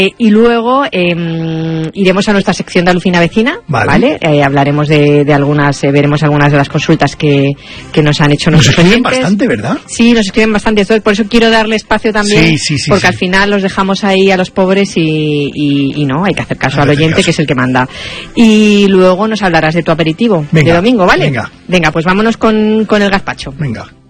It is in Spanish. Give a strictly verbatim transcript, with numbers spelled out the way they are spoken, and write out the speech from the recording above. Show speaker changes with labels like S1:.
S1: y luego eh, iremos a nuestra sección de Alucina Vecina, ¿vale? ¿vale? Eh, hablaremos de, de algunas, eh, veremos algunas de las consultas que, que nos han hecho nuestros
S2: Nos escriben
S1: oyentes.
S2: bastante, ¿verdad?
S1: Sí, nos escriben bastante, entonces por eso quiero darle espacio también,
S2: sí, sí, sí,
S1: porque
S2: sí.
S1: al final los dejamos ahí a los pobres y, y, y no, hay que hacer caso al oyente, caso. que es el que manda. Y luego nos hablarás de tu aperitivo venga, de domingo, ¿vale?
S2: Venga.
S1: Venga, pues vámonos con, con el gazpacho.
S2: Venga.